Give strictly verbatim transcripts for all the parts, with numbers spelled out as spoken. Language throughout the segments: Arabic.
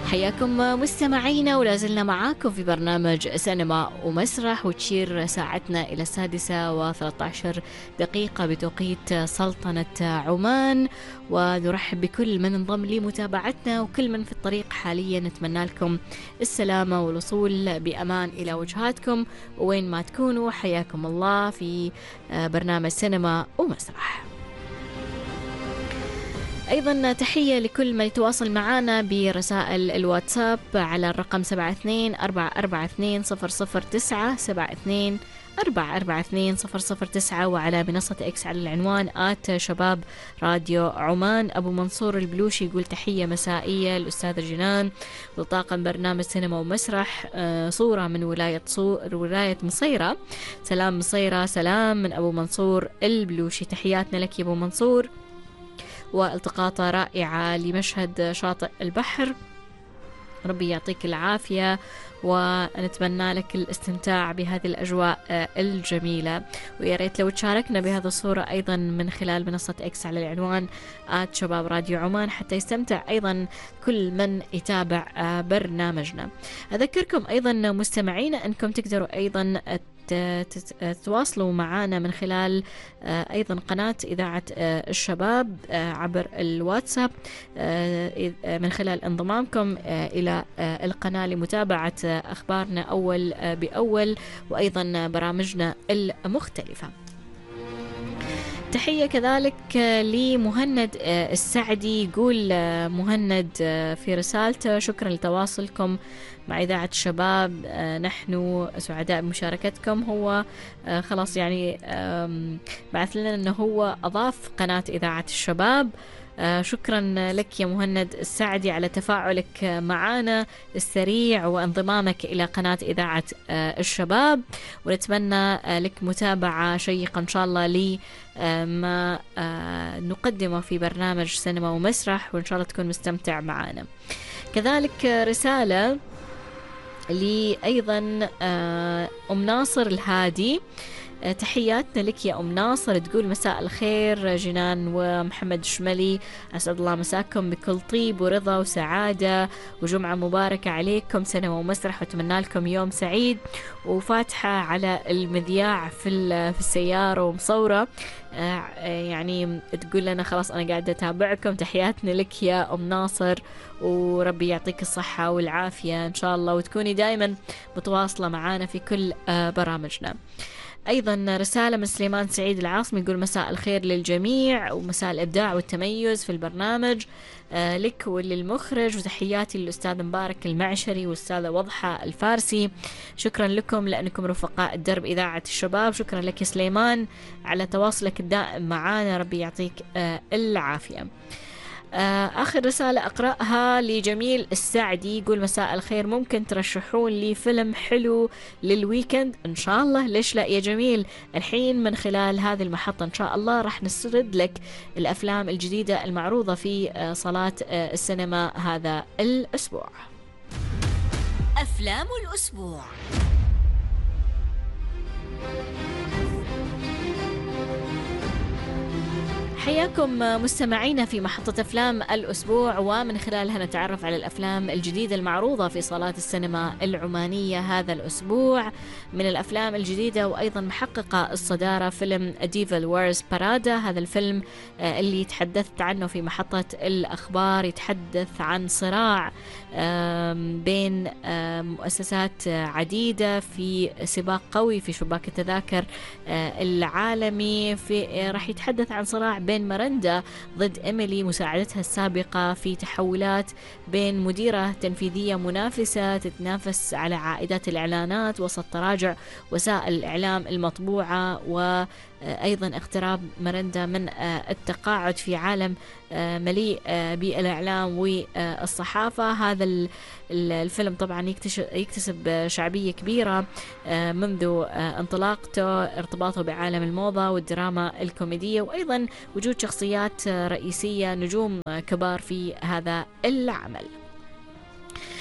حياكم مستمعينا، ولا زلنا معاكم في برنامج سينما ومسرح، وتشير ساعتنا إلى السادسة وثلاثة عشر دقيقة بتوقيت سلطنة عمان. ونرحب بكل من انضم لمتابعتنا وكل من في الطريق حاليا. نتمنى لكم السلامة والوصول بأمان إلى وجهاتكم وين ما تكونوا. حياكم الله في برنامج سينما ومسرح. أيضا تحية لكل من يتواصل معنا برسائل الواتساب على الرقم سبعة اثنين أربعة أربعة اثنين صفر صفر تسعة سبعة اثنين أربعة أربعة اثنين صفر صفر تسعة، وعلى منصة إكس على العنوان آت شباب راديو عمان. أبو منصور البلوشي يقول تحية مسائية الأستاذ جنان وطاقم برنامج سينما ومسرح، صورة من ولاية صور ولاية مصيرة. سلام مصيرة، سلام من أبو منصور البلوشي. تحياتنا لك يا أبو منصور، والتقاطة رائعة لمشهد شاطئ البحر. ربي يعطيك العافية ونتمنى لك الاستمتاع بهذه الأجواء الجميلة. ويا ريت لو تشاركنا بهذه الصورة أيضا من خلال منصة إكس على العنوان آت شباب راديو عمان، حتى يستمتع أيضا كل من يتابع برنامجنا. أذكركم أيضا مستمعينا أنكم تقدروا أيضا تتواصلوا معنا من خلال أيضا قناة إذاعة الشباب عبر الواتساب، من خلال انضمامكم إلى القناة لمتابعة أخبارنا أول بأول وأيضا برامجنا المختلفة. تحية كذلك لمهند السعدي، يقول مهند في رسالته شكرا لتواصلكم مع إذاعة الشباب، نحن سعداء بمشاركتكم. هو خلاص يعني بعث لنا أنه هو أضاف قناة إذاعة الشباب. شكرا لك يا مهند السعدي على تفاعلك معنا السريع وانضمامك إلى قناة إذاعة الشباب، ونتمنى لك متابعة شيقة إن شاء الله لي ما نقدمه في برنامج سينما ومسرح، وإن شاء الله تكون مستمتع معنا. كذلك رسالة لي أيضا أم ناصر الهادي، تحياتنا لك يا أم ناصر. تقول مساء الخير جنان ومحمد شملي، أسعد الله مساكم بكل طيب ورضا وسعادة وجمعة مباركة عليكم سنة ومسرح، وأتمنى لكم يوم سعيد. وفاتحة على المذياع في في السيارة ومصورة، يعني تقول لنا خلاص أنا قاعدة أتابعكم. تحياتنا لك يا أم ناصر، وربي يعطيك الصحة والعافية إن شاء الله، وتكوني دايما متواصلة معنا في كل برامجنا. أيضا رسالة من سليمان سعيد العاصمي يقول مساء الخير للجميع ومساء الإبداع والتميز في البرنامج آه لك وللمخرج، وتحياتي للأستاذ مبارك المعشري والأستاذة وضحة الفارسي. شكرا لكم لأنكم رفقاء الدرب إذاعة الشباب. شكرا لك سليمان على تواصلك الدائم معنا، ربي يعطيك آه العافية. آخر رسالة أقرأها لجميل السعدي يقول مساء الخير، ممكن ترشحون لي فيلم حلو للويكند؟ إن شاء الله، ليش لا يا جميل. الحين من خلال هذه المحطة إن شاء الله راح نسرد لك الأفلام الجديدة المعروضة في صالات السينما هذا الأسبوع. أفلام الأسبوع. حياكم مستمعينا في محطة أفلام الأسبوع، ومن خلالها نتعرف على الأفلام الجديدة المعروضة في صالات السينما العمانية هذا الأسبوع. من الأفلام الجديدة وأيضا محققة الصدارة فيلم ديفل ويرز برادا. هذا الفيلم اللي تحدثت عنه في محطة الأخبار يتحدث عن صراع بين مؤسسات عديدة في سباق قوي في شباك التذاكر العالمي. في راح يتحدث عن صراع بين مرندا ضد إيميلي مساعدتها السابقة في تحولات بين مديرة تنفيذية منافسة تتنافس على عائدات الإعلانات وسط تراجع وسائل الإعلام المطبوعة، وأيضا اقتراب مرندا من التقاعد في عالم مليء بالإعلام والصحافة. هذا الفيلم طبعا يكتسب شعبية كبيرة منذ انطلاقته، ارتباطه بعالم الموضة والدراما الكوميدية، وأيضا وجود شخصيات رئيسية نجوم كبار في هذا العمل.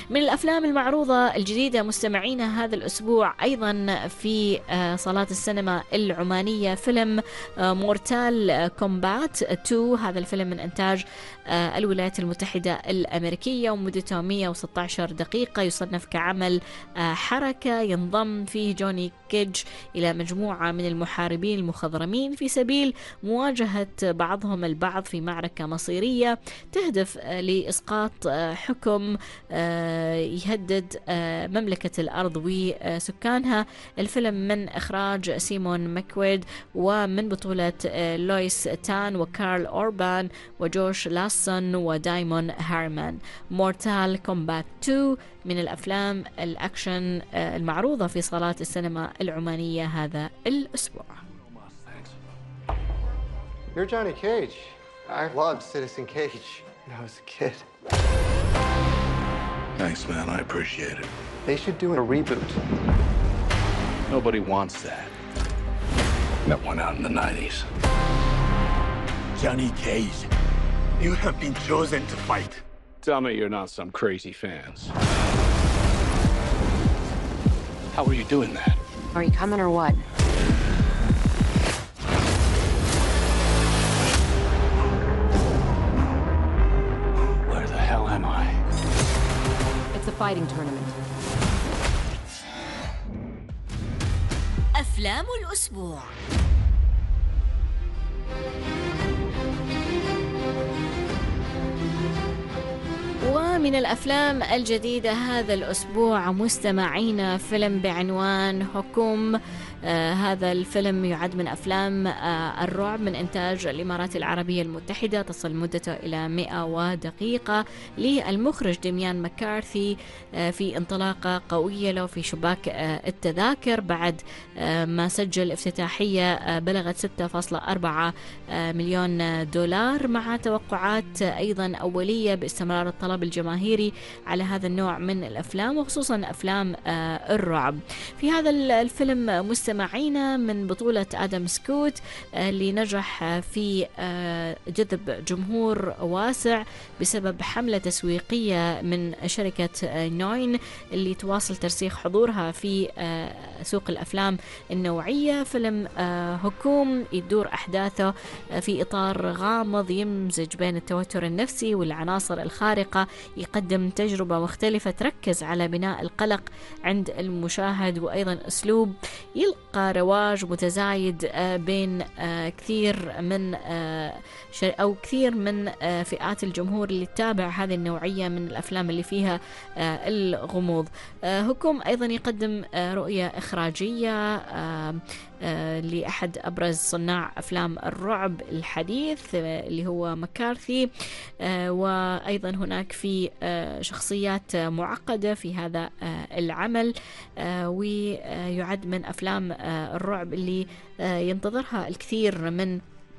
من الأفلام المعروضة الجديدة مستمعينا هذا الأسبوع أيضا في صالات السينما العمانية فيلم مورتال كومبات تو. هذا الفيلم من إنتاج الولايات المتحدة الأمريكية ومدته مئة وستة عشر دقيقة، يصنف كعمل حركة ينضم فيه جوني كيج إلى مجموعة من المحاربين المخضرمين في سبيل مواجهة بعضهم البعض في معركة مصيرية تهدف لإسقاط حكم يهدد مملكة الأرض وسكانها. الفيلم من إخراج سيمون ماكويد ومن بطولة لويس تان وكارل أوربان وجوش لاسون ودايمون هارمان. مورتال كومبات تو من الأفلام الأكشن المعروضة في صالات السينما العمانية هذا الأسبوع. You're Johnny Cage. I loved Citizen Cage when I was a kid. Thanks, man. I appreciate it. They should do a reboot. Nobody wants that. That went out in the nineties. Johnny Cage, you have been chosen to fight. Tell me you're not some crazy fans. How are you doing that? Are you coming or what? Where the hell am I? It's a fighting tournament. أفلام الأسبوع. ومن الأفلام الجديدة هذا الأسبوع مستمعينا فيلم بعنوان حكم. آه هذا الفيلم يعد من أفلام آه الرعب من إنتاج الإمارات العربية المتحدة، تصل مدته إلى مئة دقيقة للمخرج ديميان مكارثي آه في انطلاقة قوية له في شباك آه التذاكر بعد آه ما سجل افتتاحية آه بلغت ستة فاصلة أربعة آه مليون دولار، مع توقعات آه أيضا أولية باستمرار الطلب الجماهيري على هذا النوع من الأفلام وخصوصا أفلام آه الرعب. في هذا الفيلم مستمعينا من بطولة آدم سكوت اللي نجح في جذب جمهور واسع بسبب حملة تسويقية من شركة نوين اللي تواصل ترسيخ حضورها في سوق الأفلام النوعية. فيلم حكوم يدور أحداثه في إطار غامض يمزج بين التوتر النفسي والعناصر الخارقة، يقدم تجربة مختلفة تركز على بناء القلق عند المشاهد وأيضا أسلوب يلقى رواج متزايد بين كثير من أو كثير من فئات الجمهور اللي تتابع هذه النوعية من الأفلام اللي فيها الغموض. حكم أيضا يقدم رؤية إخراجية لأحد أبرز صناع أفلام الرعب الحديث اللي هو مكارثي، وأيضا هناك في شخصيات معقدة في هذا العمل، ويعد من أفلام الرعب اللي ينتظرها الكثير من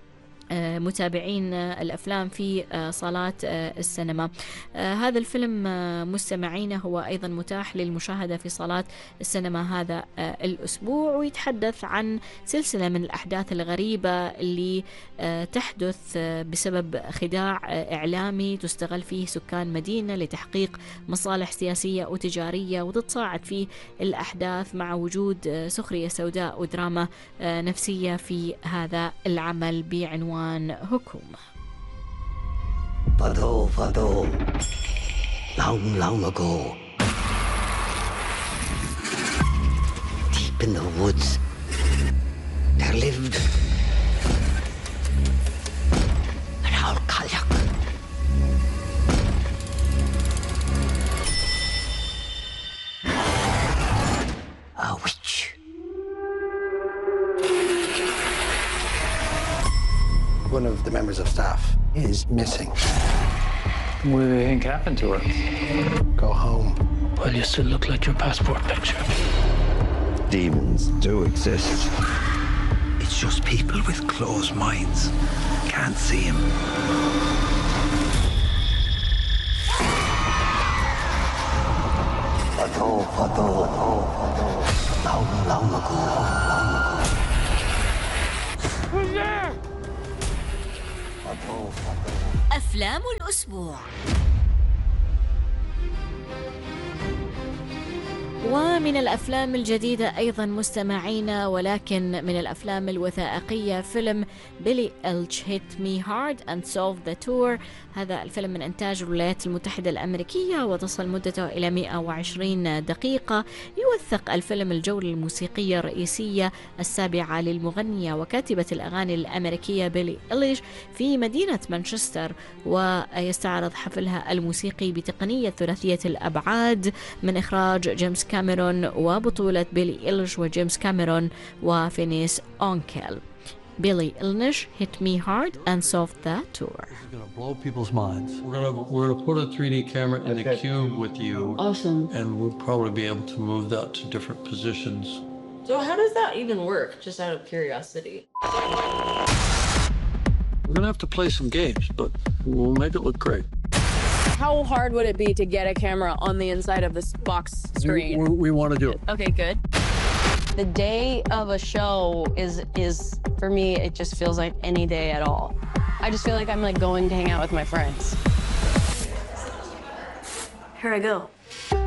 متابعين الأفلام في صالات السينما. هذا الفيلم مستمعين هو أيضا متاح للمشاهدة في صالات السينما هذا الأسبوع، ويتحدث عن سلسلة من الأحداث الغريبة اللي تحدث بسبب خداع إعلامي تستغل فيه سكان مدينة لتحقيق مصالح سياسية وتجارية، وتتصاعد فيه الأحداث مع وجود سخرية سوداء ودراما نفسية في هذا العمل بعنوان حكومة. Fado, Fado, long, long ago, deep in the woods, there lived an old Kalyak. A witch. One of the members of staff is missing. What do they think happened to her? Go home. Well, you still look like your passport picture. Demons do exist. It's just people with closed minds can't see him. Fado, Fado, long, long ago, long ago. Who's there? أفلام الأسبوع. ومن الأفلام الجديدة أيضا مستمعينا، ولكن من الأفلام الوثائقية، فيلم بيلي إلش Hit Me Hard and Solve the Tour. هذا الفيلم من إنتاج الولايات المتحدة الأمريكية وتصل مدته إلى مئة وعشرين دقيقة. يوثق الفيلم الجولة الموسيقية الرئيسية السابعة للمغنية وكاتبة الأغاني الأمريكية بيلي إليش في مدينة مانشستر، ويستعرض حفلها الموسيقي بتقنية ثلاثية الأبعاد من إخراج جيمس كاميرون وبطولة بيلي إليش وجيمس كاميرون وفينيس أونكل. Billie Eilish Hit Me Hard and Solve the Tour. It's gonna blow people's minds. We're gonna we're gonna put a three D camera in the cube with you. Awesome. And we'll probably be able to move that to different positions. So how does that even work? Just out of curiosity. We're gonna have to play some games, but we'll make it look great. How hard would it be to get a camera on the inside of this box screen? We, we, we want to do it. Okay, good. The day of a show is is for me, it just feels like any day at all. I just feel like I'm like going to hang out with my friends. Here I go.